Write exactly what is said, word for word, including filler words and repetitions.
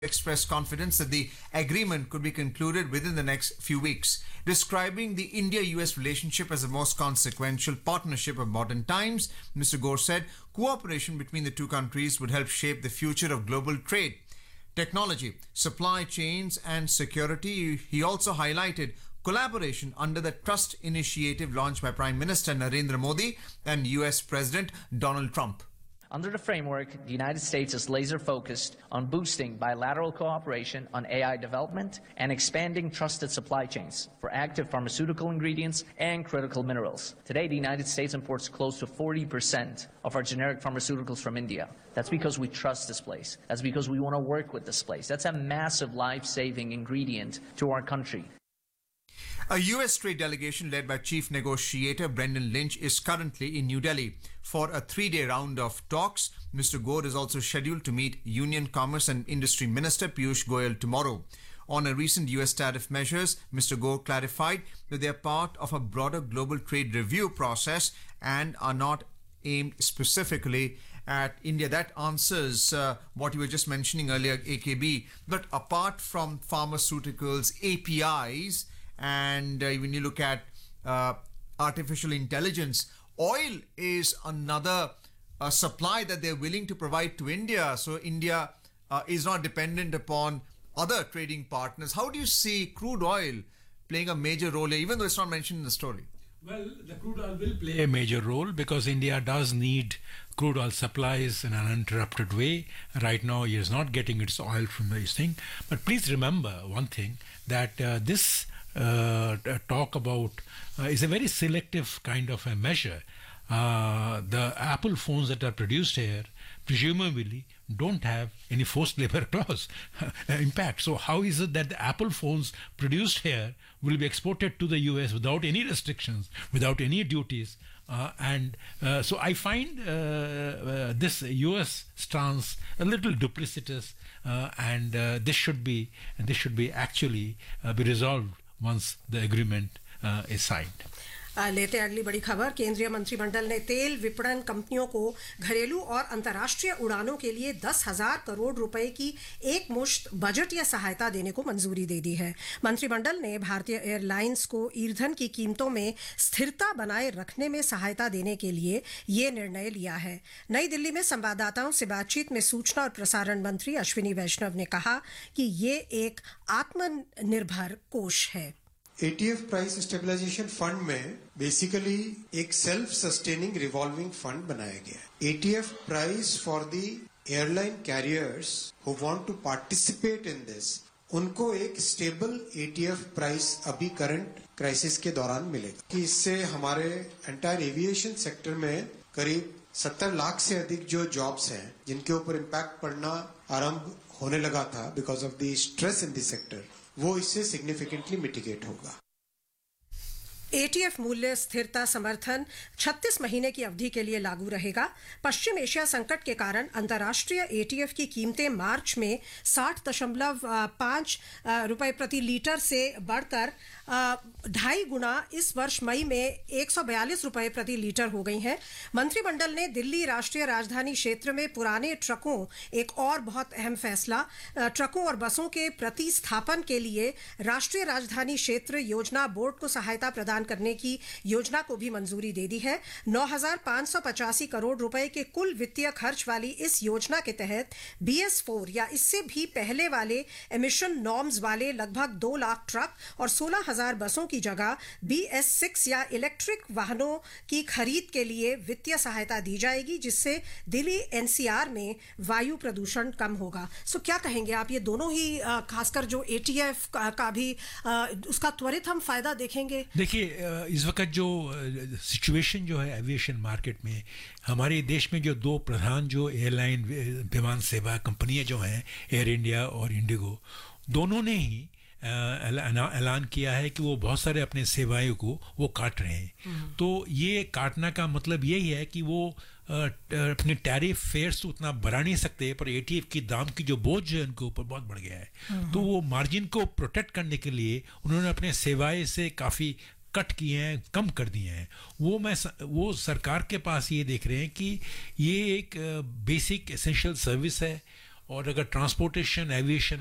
expressed confidence that the agreement could be concluded within the next few weeks, describing the India-U S relationship as the most consequential partnership of modern times. Mister Gore said cooperation between the two countries would help shape the future of global trade, technology, supply chains, and security. He also highlighted collaboration under the Trust Initiative launched by Prime Minister Narendra Modi and U S President Donald Trump. Under the framework, the United States is laser focused on boosting bilateral cooperation on A I development and expanding trusted supply chains for active pharmaceutical ingredients and critical minerals. Today, the United States imports close to forty percent of our generic pharmaceuticals from India. That's because we trust this place. That's because we want to work with this place. That's a massive life-saving ingredient to our country. A U S trade delegation led by Chief Negotiator Brendan Lynch is currently in New Delhi for a three-day round of talks. Mister Gore is also scheduled to meet Union Commerce and Industry Minister Piyush Goyal tomorrow. On a recent U S tariff measures, Mister Gore clarified that they are part of a broader global trade review process and are not aimed specifically at India. That answers uh, what you were just mentioning earlier, A K B. But apart from pharmaceuticals, A P Is, and uh, when you look at uh, artificial intelligence, oil is another uh, supply that they're willing to provide to India. So India uh, is not dependent upon other trading partners. How do you see crude oil playing a major role here, even though it's not mentioned in the story? Well, the crude oil will play a major role because India does need crude oil supplies in an uninterrupted way. Right now, it is not getting its oil from this thing. But please remember one thing, that uh, this uh, talk about uh, is a very selective kind of a measure. Uh, the Apple phones that are produced here presumably don't have any forced labor clause impact. So how is it that the Apple phones produced here will be exported to the U S without any restrictions, without any duties? Uh, and uh, so I find uh, uh, this U S stance a little duplicitous, uh, and uh, this should be and this should be actually uh, be resolved once the agreement uh, is signed. लेते अगली बड़ी खबर, केंद्रीय मंत्रिमंडल ने तेल विपणन कंपनियों को घरेलू और अंतर्राष्ट्रीय उड़ानों के लिए दस हजार करोड़ रुपए की एक मुश्त बजट या सहायता देने को मंजूरी दे दी है। मंत्रिमंडल ने भारतीय एयरलाइंस को ईंधन की कीमतों में स्थिरता बनाए रखने में सहायता देने के लिए ये निर्णय लिया है। नई दिल्ली में संवाददाताओं से बातचीत में सूचना और प्रसारण मंत्री अश्विनी वैष्णव ने कहा कि ये एक आत्मनिर्भर कोष है। A T F price stabilization fund में बेसिकली एक सेल्फ सस्टेनिंग रिवॉल्विंग फंड बनाया गया। A T F price for the airline carriers who want to participate in this, उनको एक stable A T F price अभी करंट क्राइसिस के दौरान मिलेगा कि इससे हमारे एंटायर एविएशन सेक्टर में करीब सत्तर लाख से अधिक जो जॉब्स हैं जिनके ऊपर इम्पैक्ट पड़ना आरंभ होने लगा था because of the stress in the sector, वो इससे सिग्निफिकेंटली मिटिगेट होगा। A T F मूल्य स्थिरता समर्थन छत्तीस महीने की अवधि के लिए लागू रहेगा। पश्चिम एशिया संकट के कारण अंतर्राष्ट्रीय A T F की कीमतें मार्च में साठ दशमलव पाँच रुपए प्रति लीटर से बढ़कर ढाई गुना इस वर्ष मई में एक सौ बयालीस रुपए प्रति लीटर हो गई हैं। मंत्रिमंडल ने दिल्ली राष्ट्रीय राजधानी क्षेत्र में पुराने ट्रकों, एक और बहुत अहम फैसला, ट्रकों और बसों के प्रतिस्थापन के लिए राष्ट्रीय राजधानी क्षेत्र योजना बोर्ड को सहायता प्रदान करने की योजना को भी मंजूरी दे दी है। नौ हजार पाँच सौ पचासी करोड़ रुपए के कुल वित्तीय खर्च वाली इस योजना के तहत बी एस फोर या इससे भी पहले वाले एमिशन नॉर्म्स वाले लगभग दो लाख ट्रक और सोलह हजार बसों की जगह बी एस सिक्स या इलेक्ट्रिक वाहनों की खरीद के लिए वित्तीय सहायता दी जाएगी, जिससे दिल्ली एन सी आर में वायु प्रदूषण कम होगा। सो क्या कहेंगे आप, ये दोनों ही खासकर जो A T F का, का भी उसका त्वरित हम फायदा देखेंगे? देखिए, इस वक्त जो सिचुएशन जो है एविएशन मार्केट में, हमारे देश में जो दो प्रधान जो एयरलाइन विमान सेवा कंपनियां जो हैं, एयर इंडिया और इंडिगो, दोनों ने ही ऐलान किया है कि वो बहुत सारे अपने सेवाओं को वो काट रहे हैं। तो ये काटने का मतलब यही है कि वो अपने टैरिफ फेयर्स उतना बढ़ा नहीं सकते, पर A T F की दाम की जो बोझ है उनके ऊपर बहुत बढ़ गया है। तो वो मार्जिन को प्रोटेक्ट करने के लिए उन्होंने अपने सेवाएं से काफ़ी कट किए हैं, कम कर दिए हैं। वो मैं वो सरकार के पास ये देख रहे हैं कि ये एक बेसिक एसेंशियल सर्विस है और अगर ट्रांसपोर्टेशन एविएशन